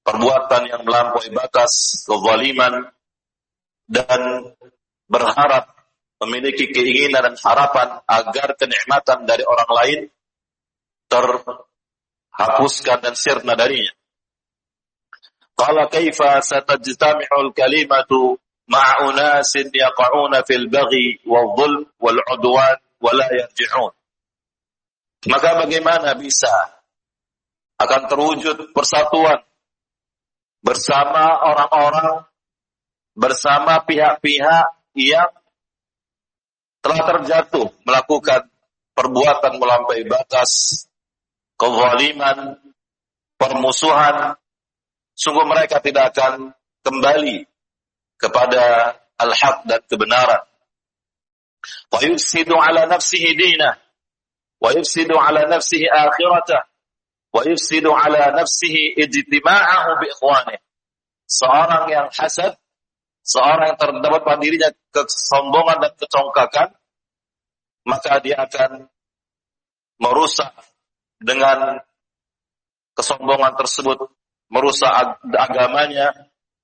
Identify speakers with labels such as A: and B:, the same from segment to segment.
A: perbuatan yang melampaui batas, kezaliman, dan berharap memiliki keinginan dan harapan agar kenikmatan dari orang lain terhapuskan dan sirna darinya. Qala kaifa satajtami'ul kalimatu ma'a unasin yaqa'una fil baghi wal dhulm wal 'udwan wa la yarji'un. Maka bagaimana bisa akan terwujud persatuan bersama orang-orang, bersama pihak-pihak yang telah terjatuh melakukan perbuatan melampaui batas, kezaliman, permusuhan. Sungguh mereka tidak akan kembali kepada al-haq dan kebenaran. Wa yufsidu ala nafsihi dinah, wa yufsidu ala nafsihi akhirata, wa yufsidu ala nafsihi ijtima'ahu bi ikhwanih. Seorang yang hasad, seorang yang terdapat pada dirinya kesombongan dan kecongkakan, maka dia akan merusak dengan kesombongan tersebut, merusak agamanya,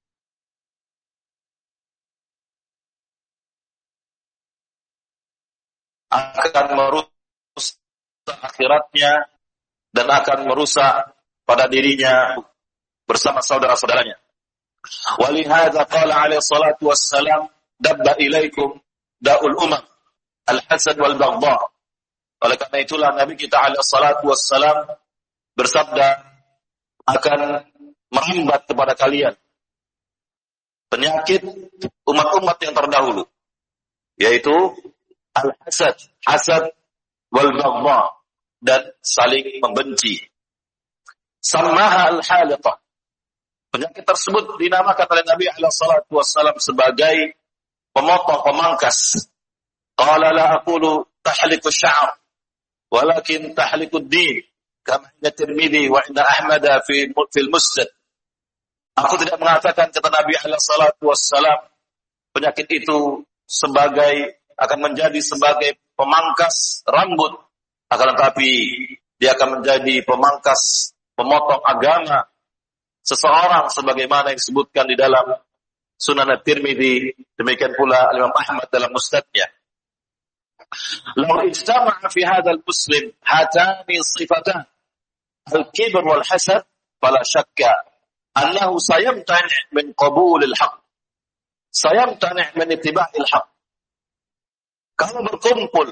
A: akan merusak akhiratnya, dan akan merusak pada dirinya bersama saudara-saudaranya. Walihada qala alaihi salatu wassalam, dabba ilaikum da'ul umam, al-hasad wal baghdha. Oleh karena itulah Nabi kita alaihi salatu wassalam bersabda, akan merambat kepada kalian penyakit umat-umat yang terdahulu, yaitu al-hasad, hasad wal baghdha, dan saling membenci. Samaha al-haliqah. Penyakit tersebut dinamakan oleh Nabi alaihi salatu wassalam sebagai pemotong, pemangkas. Qala la aqulu tahliku sya'r, walakin tahliku din, kama inda Tirmidzi wa inda Ahmad fil Musnad. Aku tidak mengatakan, kata Nabi alaihi salatu wassalam, penyakit itu akan menjadi sebagai pemangkas rambut, akan tetapi dia akan menjadi pemangkas, pemotong agama seseorang, sebagaimana yang disebutkan di dalam Sunan At-Tirmidzi, demikian pula Imam Ahmad dalam Musnadnya. Law ijtama'a fi hadzal muslim hatani sifatan al-kibr wal hasad fala syakka annahu sayamtani' min qabulil haqq, sayamtani' min ittiba'il haqq. Kalau berkumpul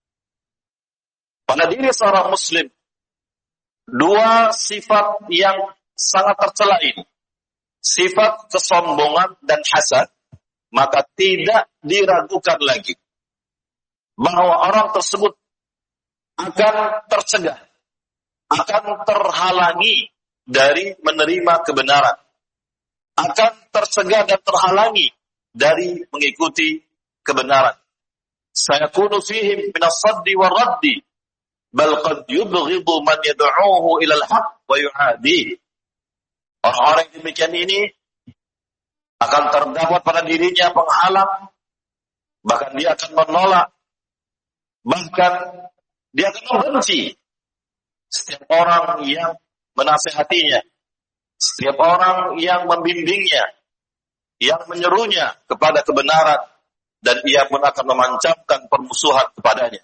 A: pada diri seorang muslim dua sifat yang sangat tercela ini, sifat kesombongan dan hasad, maka tidak diragukan lagi bahwa orang tersebut akan tercegah, akan terhalangi dari menerima kebenaran, akan tercegah dan terhalangi dari mengikuti kebenaran. Sayakunu fihim min as-saddi war-raddi, bal qad yubghidu man yad'uhu ila al-haqq wa yu'adihi. Orang-orang yang demikian ini akan terdapat pada dirinya penghalang, bahkan dia akan menolak, bahkan dia akan membenci setiap orang yang menasihatinya, setiap orang yang membimbingnya, yang menyerunya kepada kebenaran, dan ia pun akan memancapkan permusuhan kepadanya.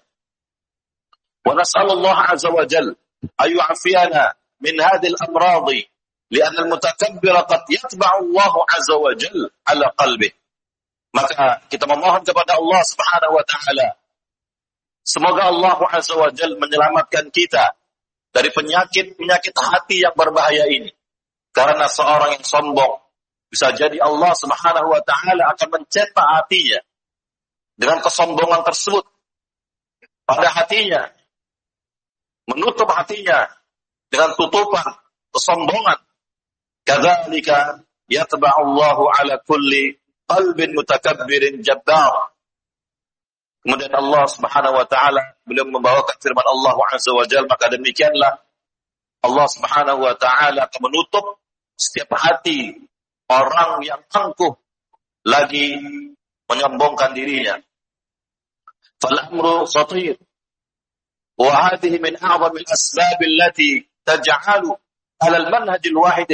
A: Wa nas'alullah azza wa jalla ayu'afiyana min hadhil amradi li'anna al-mutakabbira qad yatba'u Allah azza wa jalla ala qalbihi. Maka kita memohon kepada Allah Subhanahu wa taala, semoga Allah azza wa jalla menyelamatkan kita dari penyakit hati yang berbahaya ini. Karena seorang yang sombong, bisa jadi Allah Subhanahu wa taala akan mencetak hatinya dengan kesombongan tersebut pada hatinya, menutup hatinya dengan tutupan kesombongan. Kadzalika yatba'u Allahu ala kulli qalbin mutakabbirin jabbar. Kemudian Allah Subhanahu wa taala beliau membawakan firman Allah azza wa jalla, maka demikianlah Allah Subhanahu wa taala akan menutup setiap hati orang yang angkuh lagi menyombongkan dirinya. Fal amru khatir. Wa hadhihi min a'zami al-asbab allati taj'alu ala al-manhaj al-wahid